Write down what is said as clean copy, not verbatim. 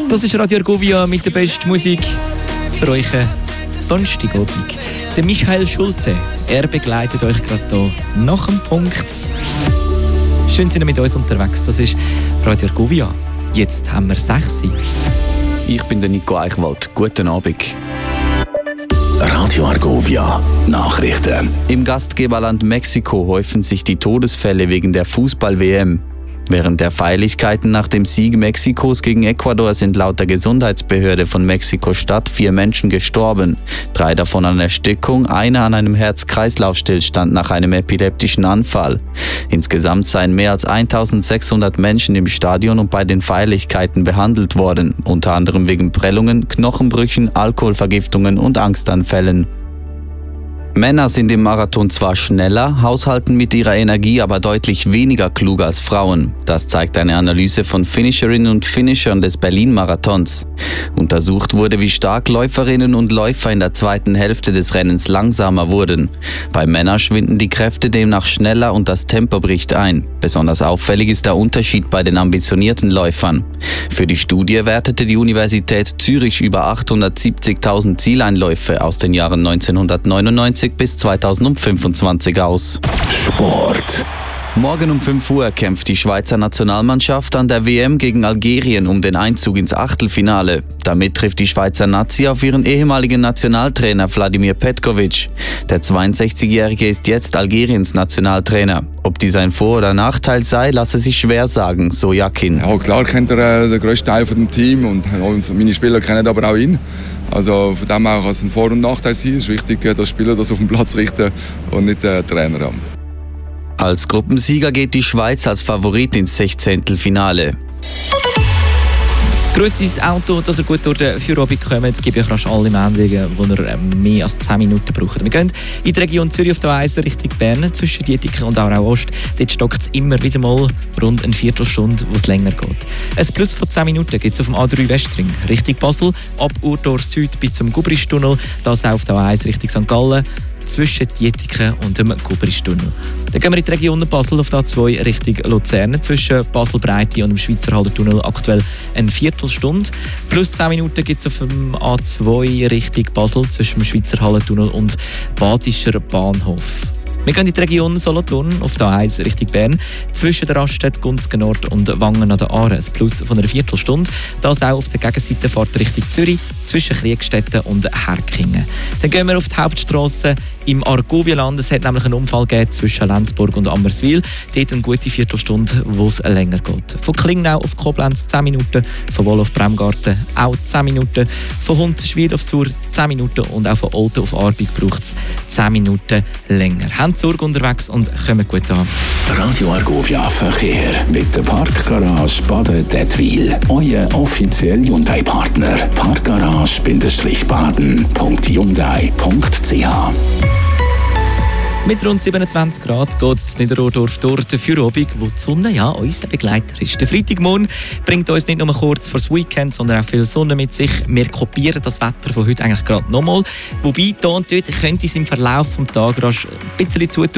Das ist Radio Argovia mit der besten Musik für euch Donnerstagabend. Der Michael Schulte, er begleitet euch gerade hier nach dem Punkt. Schön sind ihr mit uns unterwegs. Das ist Radio Argovia. Jetzt haben wir 6 Uhr. Ich bin der Nico Eichwald. Guten Abend. Radio Argovia Nachrichten. Im Gastgeberland Mexiko häufen sich die Todesfälle wegen der Fußball-WM. Während der Feierlichkeiten nach dem Sieg Mexikos gegen Ecuador sind laut der Gesundheitsbehörde von Mexiko-Stadt 4 Menschen gestorben. 3 davon an Erstickung, einer an einem Herz-Kreislauf-Stillstand nach einem epileptischen Anfall. Insgesamt seien mehr als 1600 Menschen im Stadion und bei den Feierlichkeiten behandelt worden, unter anderem wegen Prellungen, Knochenbrüchen, Alkoholvergiftungen und Angstanfällen. Männer sind im Marathon zwar schneller, haushalten mit ihrer Energie aber deutlich weniger klug als Frauen. Das zeigt eine Analyse von Finisherinnen und Finishern des Berlin-Marathons. Untersucht wurde, wie stark Läuferinnen und Läufer in der zweiten Hälfte des Rennens langsamer wurden. Bei Männern schwinden die Kräfte demnach schneller und das Tempo bricht ein. Besonders auffällig ist der Unterschied bei den ambitionierten Läufern. Für die Studie wertete die Universität Zürich über 870.000 Zieleinläufe aus den Jahren 1999 bis 2025 aus. Sport. Morgen um 5 Uhr kämpft die Schweizer Nationalmannschaft an der WM gegen Algerien um den Einzug ins Achtelfinale. Damit trifft die Schweizer Nazi auf ihren ehemaligen Nationaltrainer Vladimir Petkovic. Der 62-Jährige ist jetzt Algeriens Nationaltrainer. Ob dies ein Vor- oder Nachteil sei, lasse sich schwer sagen, so Yakin. Ja, klar kennt er den grössten Teil von dem Team und meine Spieler kennen aber auch ihn. Also von dem her kann es ein Vor- und Nachteil sein. Es ist wichtig, dass Spieler das auf den Platz richten und nicht der Trainer haben. Als Gruppensieger geht die Schweiz als Favorit ins 16. Finale. Grosses Auto, dass ihr gut durch den Feierabend kommt, gebe ich rasch alle Meldungen, wo ihr mehr als 10 Minuten braucht. Wir gehen in die Region Zürich auf der A1 Richtung Bern, zwischen Dietiken und Aarau-Ost. Dort stockt es immer wieder mal rund eine Viertelstunde, wo es länger geht. Ein Plus von 10 Minuten gibt es auf dem A3 Westring Richtung Basel, ab Urdorf Süd bis zum Gubristunnel, das auch auf der A1 Richtung St. Gallen, zwischen Dietiken und dem Gubristunnel. Dann gehen wir in die Region Basel auf der A2 Richtung Luzern. Zwischen Basel-Breite und dem Schweizer Haldentunnel aktuell eine Viertelstunde. Plus 10 Minuten gibt es auf dem A2 Richtung Basel zwischen dem Schweizer Haldentunnel und Badischer Bahnhof. Wir gehen in die Region Solothurn auf der A1 Richtung Bern. Zwischen der Raststätte Gunzgen Nord und Wangen an der Aare. Ein Plus von einer Viertelstunde. Das auch auf der Gegenseite Fahrt Richtung Zürich zwischen Kriegstetten und Herkingen. Dann gehen wir auf die Hauptstrasse im Argovia-Land. Es hat nämlich einen Unfall gegeben zwischen Lenzburg und Ammerswil. Dort eine gute Viertelstunde, wo es länger geht. Von Klingnau auf Koblenz 10 Minuten, von Wohl auf Bremgarten auch 10 Minuten, von Hundsschwil auf Sur 10 Minuten und auch von Olten auf Arbig braucht es 10 Minuten länger. Habt Sorge unterwegs und kommt gut an. Radio Argovia Verkehr mit der Parkgarage Baden-Dettwil. Euer offizieller Hyundai-Partner. Parkgarage-baden.hyundai.ch. Mit rund 27 Grad geht es in Niederrodorf durch den Feierabend, wo die Sonne ja unser Begleiter ist. Der Freitagmorgen bringt uns nicht nur kurz vor das Weekend, sondern auch viel Sonne mit sich. Wir kopieren das Wetter von heute eigentlich gerade nochmal. Wobei, da und dort könnte es im Verlauf des Tages ein bisschen zutun.